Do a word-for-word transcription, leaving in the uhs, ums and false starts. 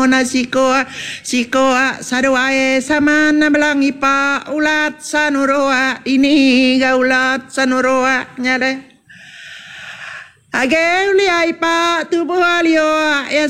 na sikoa sikoa sarwae samana belang ipa ulat sanuroa ini gaulat sanuroa nyale age uli aipa tubuh alio ya